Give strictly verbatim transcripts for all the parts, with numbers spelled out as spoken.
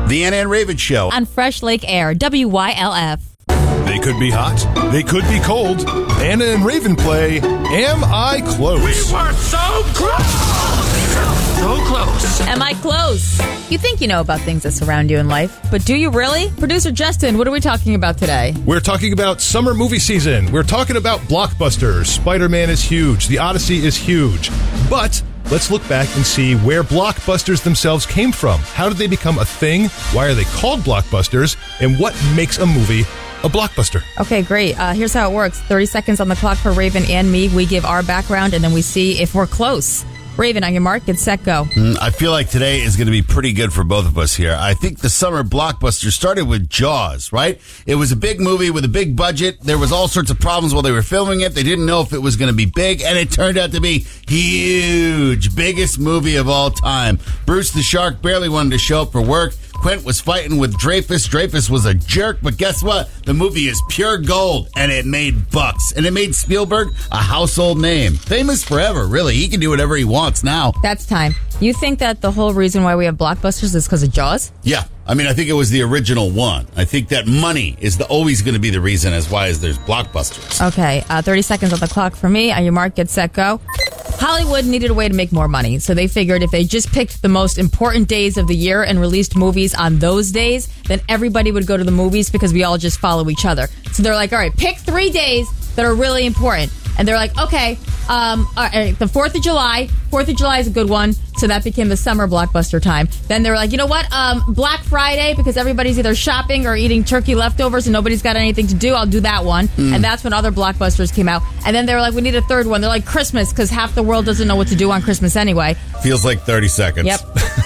The Anna and Raven Show. On Fresh Lake Air, W Y L F. They could be hot. They could be cold. Anna and Raven play Am I Close? We were so close! So close. Am I close? You think you know about things that surround you in life, but do you really? Producer Justin, what are we talking about today? We're talking about summer movie season. We're talking about blockbusters. Spider-Man is huge. The Odyssey is huge. But let's look back and see where blockbusters themselves came from. How did they become a thing? Why are they called blockbusters? And what makes a movie a blockbuster? Okay, great. Uh, here's how it works. thirty seconds on the clock for Raven and me. We give our background, and then we see if we're close. Raven, on your mark, get set, go. Mm, I feel like today is going to be pretty good for both of us here. I think the summer blockbuster started with Jaws, right? It was a big movie with a big budget. There was all sorts of problems while they were filming it. They didn't know if it was going to be big, and it turned out to be huge. Biggest movie of all time. Bruce the Shark barely wanted to show up for work. Quint was fighting with Dreyfus. Dreyfus was a jerk, but guess what? The movie is pure gold, and it made bucks. And it made Spielberg a household name. Famous forever, really. He can do whatever he wants now. That's time. You think that the whole reason why we have blockbusters is because of Jaws? Yeah. I mean, I think it was the original one. I think that money is the, always going to be the reason as why is there's blockbusters. Okay, uh, thirty seconds on the clock for me. On your mark, get set, go. Hollywood needed a way to make more money, so they figured if they just picked the most important days of the year and released movies on those days, then everybody would go to the movies because we all just follow each other. So they're like, all right, pick three days that are really important. And they're like, okay, um, all right, the fourth of July. fourth of July is a good one. So that became the summer blockbuster time. Then they were like, you know what? Um, Black Friday, because everybody's either shopping or eating turkey leftovers and nobody's got anything to do. I'll do that one. Mm. And that's when other blockbusters came out. And then they were like, we need a third one. They're like, Christmas, because half the world doesn't know what to do on Christmas anyway. Feels like thirty seconds. Yep.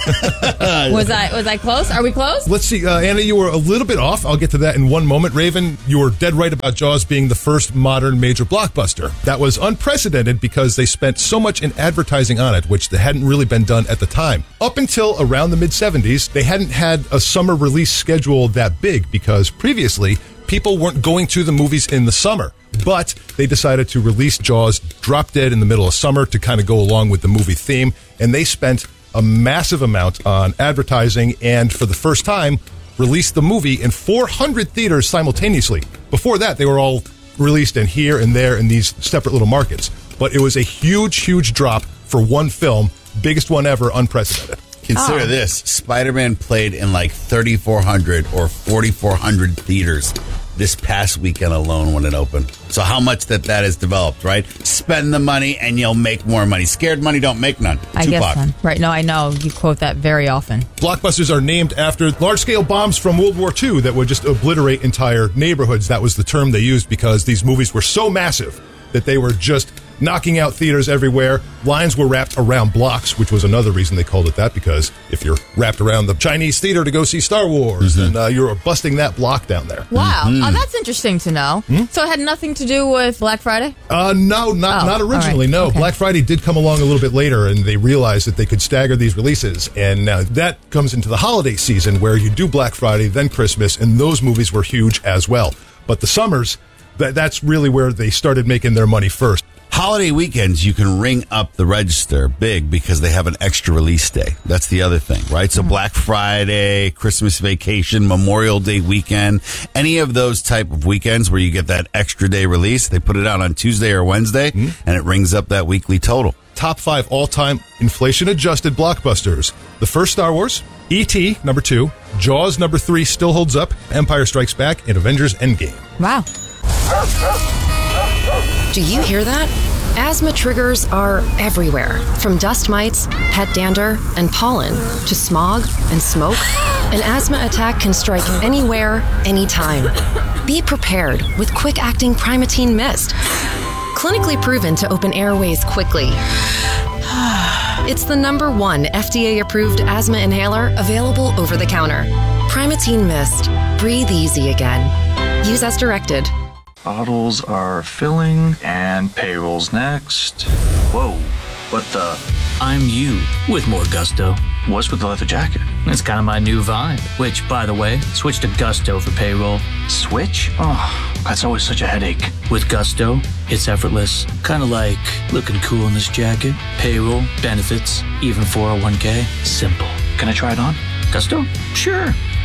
was I was I close? Are we close? Let's see. Uh, Anna, you were a little bit off. I'll get to that in one moment. Raven, you were dead right about Jaws being the first modern major blockbuster. That was unprecedented because they spent so much in advertising on it, which hadn't really been done at the time. Up until around the mid-seventies, they hadn't had a summer release schedule that big because previously, people weren't going to the movies in the summer. But they decided to release Jaws drop dead in the middle of summer to kind of go along with the movie theme. And they spent a massive amount on advertising and, for the first time, released the movie in four hundred theaters simultaneously. Before that, they were all released in here and there in these separate little markets. But it was a huge, huge drop for one film. Biggest one ever, unprecedented. Consider oh. this. Spider-Man played in like thirty-four hundred or forty-four hundred theaters this past weekend alone when it opened. So how much that that has developed, right? Spend the money and you'll make more money. Scared money don't make none. I Tupac. guess none. Right, no, I know. You quote that very often. Blockbusters are named after large-scale bombs from World War Two that would just obliterate entire neighborhoods. That was the term they used because these movies were so massive that they were just knocking out theaters everywhere. Lines were wrapped around blocks, which was another reason they called it that, because if you're wrapped around the Chinese theater to go see Star Wars, mm-hmm. then uh, you're busting that block down there. Wow. Mm-hmm. Oh, that's interesting to know. Mm-hmm. So it had nothing to do with Black Friday? Uh, no, not, oh, not originally, right. no. Okay. Black Friday did come along a little bit later, and they realized that they could stagger these releases, and now that comes into the holiday season where you do Black Friday, then Christmas, and those movies were huge as well. But the summers, that, that's really where they started making their money first. Holiday weekends, you can ring up the register big because they have an extra release day. That's the other thing, right? So Black Friday, Christmas vacation, Memorial Day weekend, any of those type of weekends where you get that extra day release, they put it out on Tuesday or Wednesday, mm-hmm. and it rings up that weekly total. Top five all-time inflation-adjusted blockbusters. The first Star Wars, E T number two, Jaws number three still holds up, Empire Strikes Back, and Avengers Endgame. Wow. Do you hear that? Asthma triggers are everywhere, from dust mites, pet dander, and pollen, to smog and smoke. An asthma attack can strike anywhere, anytime. Be prepared with quick-acting Primatene Mist. Clinically proven to open airways quickly. It's the number one F D A-approved asthma inhaler available over the counter. Primatene Mist. Breathe easy again. Use as directed. Bottles are filling, and payroll's next. Whoa, what the? I'm you with more gusto. What's with the leather jacket? It's kind of my new vibe. Which, by the way, switch to Gusto for payroll. Switch? Oh, that's always such a headache. With Gusto, it's effortless. Kind of like looking cool in this jacket. Payroll, benefits, even four oh one k. Simple. Can I try it on? Gusto? Sure.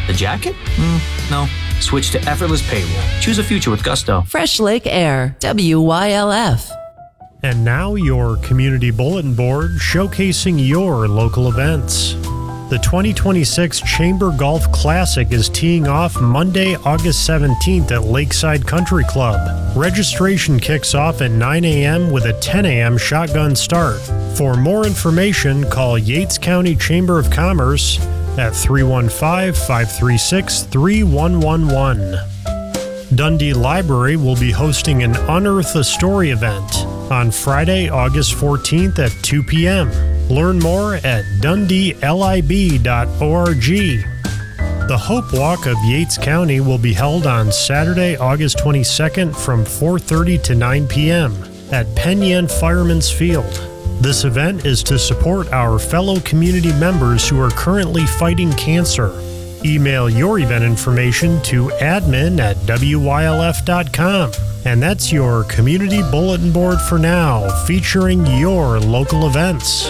The jacket? Mm, no. Switch to effortless payroll. Choose a future with Gusto. Fresh Lake Air, W Y L F. And now your community bulletin board showcasing your local events. The twenty twenty-six Chamber Golf Classic is teeing off Monday, August seventeenth at Lakeside Country Club. Registration kicks off at nine a.m. with a ten a.m. shotgun start. For more information, call Yates County Chamber of Commerce at three one five, five three six, three one one one. Dundee Library will be hosting an Unearth a Story event on Friday, August fourteenth at two p.m. Learn more at dundee lib dot org. The Hope Walk of Yates County will be held on Saturday, August twenty-second from four thirty to nine p.m. at Penn Yan Fireman's Field. This event is to support our fellow community members who are currently fighting cancer. Email your event information to admin at w y l f dot com. And that's your community bulletin board for now, featuring your local events.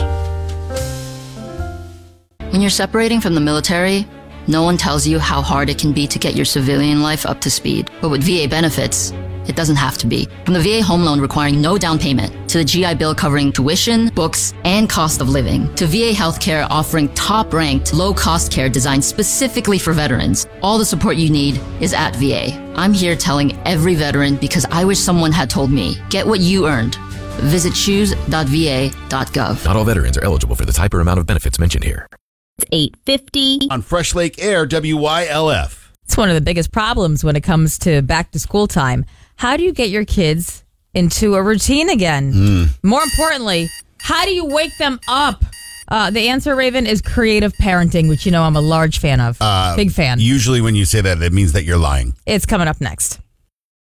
When you're separating from the military, no one tells you how hard it can be to get your civilian life up to speed. But with V A benefits, it doesn't have to be. From the V A home loan requiring no down payment, to the G I Bill covering tuition, books, and cost of living, to V A healthcare offering top-ranked, low-cost care designed specifically for veterans, all the support you need is at V A. I'm here telling every veteran because I wish someone had told me. Get what you earned. Visit choose dot v a dot gov. Not all veterans are eligible for the type or amount of benefits mentioned here. It's eight fifty. On Fresh Lake Air, W Y L F. It's one of the biggest problems when it comes to back to school time. How do you get your kids into a routine again? Mm. More importantly, how do you wake them up? Uh, the answer, Raven, is creative parenting, which you know I'm a large fan of. Uh, Big fan. Usually when you say that, it means that you're lying. It's coming up next.